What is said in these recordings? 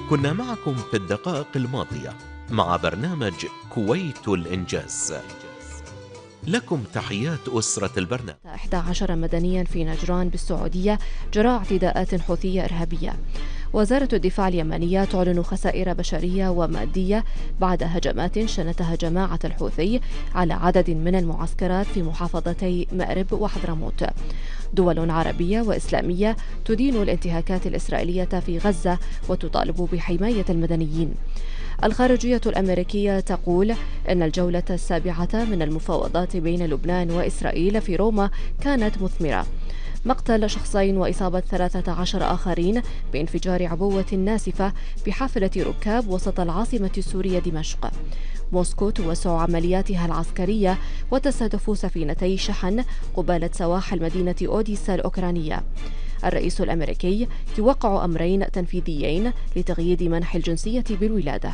كنا معكم في الدقائق الماضية مع برنامج كويت الإنجاز. لكم تحيات أسرة البرنامج. 11 مدنيا في نجران بالسعودية جراء اعتداءات حوثية إرهابية. وزارة الدفاع اليمنية تعلن خسائر بشرية ومادية بعد هجمات شنتها جماعة الحوثي على عدد من المعسكرات في محافظتي مأرب وحضرموت. دول عربية وإسلامية تدين الانتهاكات الإسرائيلية في غزة وتطالب بحماية المدنيين. الخارجية الأمريكية تقول أن الجولة السابعة من المفاوضات بين لبنان وإسرائيل في روما كانت مثمرة. مقتل شخصين وإصابة 13 آخرين بانفجار عبوة ناسفة بحافلة ركاب وسط العاصمة السورية دمشق. موسكو توسع عملياتها العسكرية وتستهدف سفينتي شحن قبالة سواحل مدينة أوديسا الأوكرانية. الرئيس الأمريكي يوقع أمرين تنفيذيين لتقييد منح الجنسية بالولادة.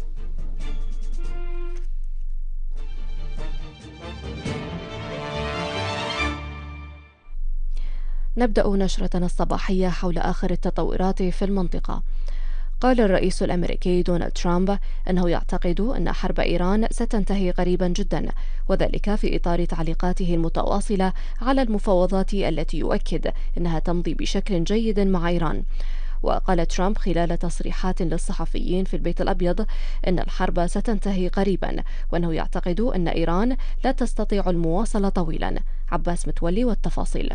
نبدأ نشرتنا الصباحية حول آخر التطورات في المنطقة. قال الرئيس الأمريكي دونالد ترامب أنه يعتقد أن حرب إيران ستنتهي قريبا جدا، وذلك في إطار تعليقاته المتواصلة على المفاوضات التي يؤكد أنها تمضي بشكل جيد مع إيران. وقال ترامب خلال تصريحات للصحفيين في البيت الأبيض أن الحرب ستنتهي قريبا، وأنه يعتقد أن إيران لا تستطيع المواصلة طويلا. عباس متولي والتفاصيل.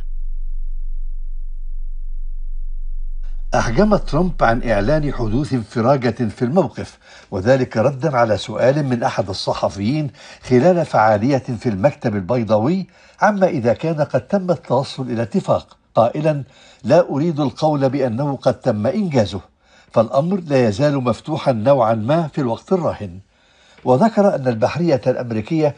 أحجم ترامب عن إعلان حدوث انفراجة في الموقف، وذلك ردا على سؤال من أحد الصحفيين خلال فعالية في المكتب البيضاوي عما إذا كان قد تم التوصل إلى اتفاق، قائلا: لا أريد القول بأنه قد تم إنجازه، فالأمر لا يزال مفتوحا نوعا ما في الوقت الراهن. وذكر أن البحرية الأمريكية